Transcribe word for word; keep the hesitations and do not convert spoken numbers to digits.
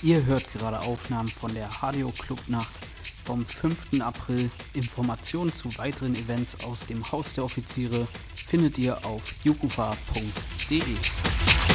Ihr hört gerade Aufnahmen von der H D O Clubnacht vom fünften April. Informationen zu weiteren Events aus dem Haus der Offiziere findet ihr auf jukufa punkt de.